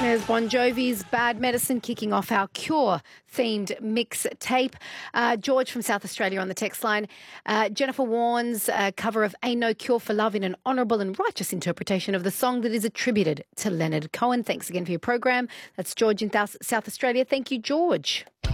There's Bon Jovi's Bad Medicine kicking off our Cure-themed mix tape. George from South Australia on the text line. Jennifer Warnes' cover of Ain't No Cure for Love in an honourable and righteous interpretation of the song that is attributed to Leonard Cohen. Thanks again for your program. That's George in South Australia. Thank you, George.